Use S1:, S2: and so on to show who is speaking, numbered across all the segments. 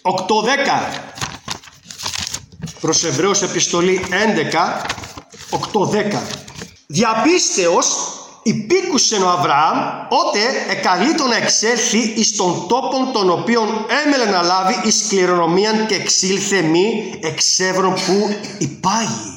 S1: 8-10. Προς Εβραίους επιστολή 11, 8-10. Διαπίστεως υπήκουσεν ο Αβραάμ, ότε εκαλείτο να εξέλθει εις τον τόπον τον οποίον έμελε να λάβει εις κληρονομίαν και εξήλθε μη εξεύρων που υπάγει.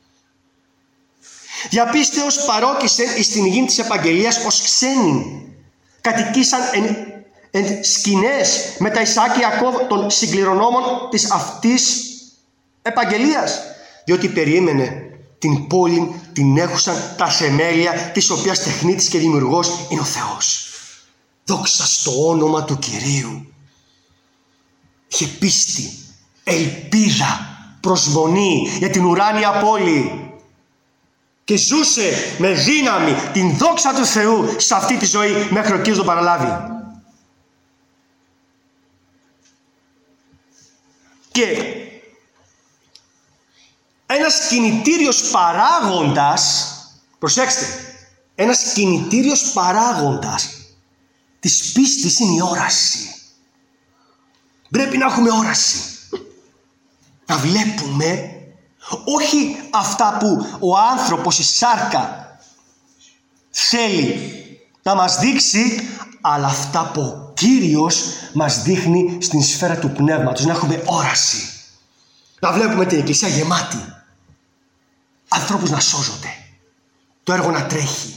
S1: Διαπίστεως παρόκησεν εις την γη της επαγγελίας ως ξένοι. Κατοικήσαν εν σκηνές με τα Ισάκ Ιακώβ των συγκληρονόμων της αυτής επαγγελίας, διότι περίμενε την πόλη την έχουσαν τα θεμέλια, της οποίας τεχνίτης και δημιουργός είναι ο Θεός. Δόξα στο όνομα του Κυρίου. Είχε πίστη, ελπίδα, προσμονή για την ουράνια πόλη και ζούσε με δύναμη την δόξα του Θεού σε αυτή τη ζωή μέχρι ο Κύριος τον παραλάβει. Και ένας κινητήριος παράγοντας, προσέξτε, ένας κινητήριος παράγοντας της πίστης είναι η όραση. Πρέπει να έχουμε όραση. Να βλέπουμε όχι αυτά που ο άνθρωπος, η σάρκα, θέλει να μας δείξει, αλλά αυτά που ο Κύριος μας δείχνει στην σφαίρα του πνεύματος. Να έχουμε όραση. Να βλέπουμε την εκκλησία γεμάτη. Ανθρώπους να σώζονται. Το έργο να τρέχει.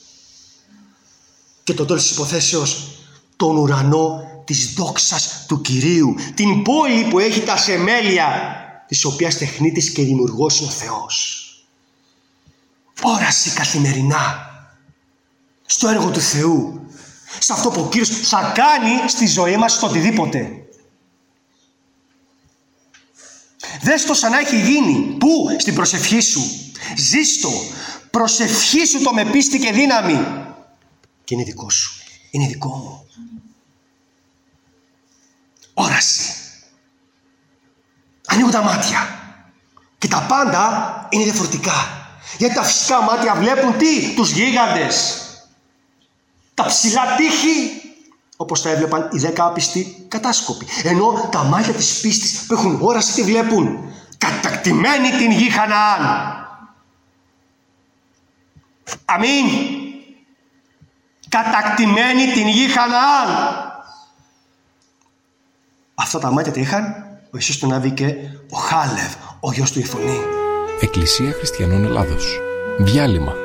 S1: Και το τέλος της υποθέσεως, τον ουρανό της δόξας του Κυρίου. Την πόλη που έχει τα θεμέλια, της οποίας τεχνίτης και δημιουργός είναι ο Θεός. Όραση καθημερινά στο έργο του Θεού, σε αυτό που ο Κύριος θα κάνει στη ζωή μας, στο οτιδήποτε. Δες το σαν να έχει γίνει. Πού? Στην προσευχή σου. Ζήστο. Προσευχήσου το με πίστη και δύναμη. Και είναι δικό σου. Είναι δικό μου. Όραση. Ανοίγουν τα μάτια. Και τα πάντα είναι διαφορετικά. Γιατί τα φυσικά μάτια βλέπουν τι? Τους γίγαντες. Τα ψηλά τείχη. Όπως τα έβλεπαν οι 10 άπιστοι κατάσκοποι. Ενώ τα μάτια της πίστης που έχουν όραση τι βλέπουν? Κατακτημένη την γη Χαναάν. Αμήν. Κατακτημένη την γη Χαναάν. Αυτά τα μάτια τα είχαν ο Ιησούς τον άβηκε ο Χάλευ, ο γιος του Ιφωνή.
S2: Εκκλησία Χριστιανών Ελλάδος. Διάλειμμα.